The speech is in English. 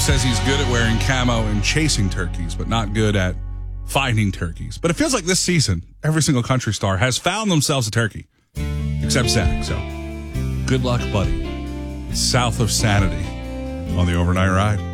Says he's good at wearing camo and chasing turkeys, but not good at finding turkeys. But it feels like this season, every single country star has found themselves a turkey, except Zach. So good luck, buddy. South of Sanity on the Overnight Ride.